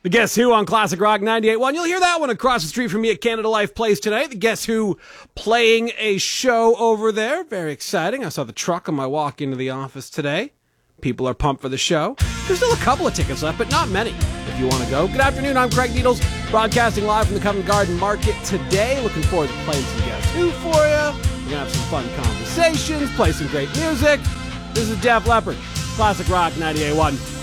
The Guess Who on Classic Rock 98.1. You'll hear that one across the street from me at Canada Life Place tonight. The Guess Who playing a show over there. Very exciting. I saw the truck on my walk into the office today. People are pumped for the show. There's still a couple of tickets left, but not many if you want to go. Good afternoon. I'm Craig Needles, broadcasting live from the Covent Garden Market today. Looking forward to playing some Guess Who for you. We're going to have some fun conversations, play some great music. This is Def Leppard, Classic Rock 98.1.